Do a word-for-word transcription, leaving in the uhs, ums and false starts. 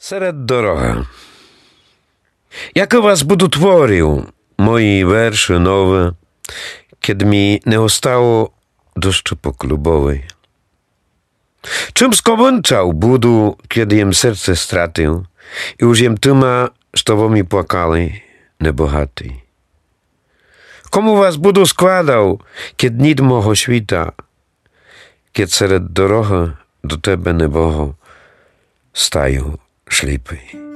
Серед дорога. Яко вас буду творив, мої верші нове, kiedy mi nie ostało deszczu poklubowej. Czym skończał budu, kiedy jem serce stratył i już jem tyma, że wo mi płakali, nebohaty. Komu was budu składał, kiedy nit moho świta, kiedy sered doroga do tebe neboho stają szlipy.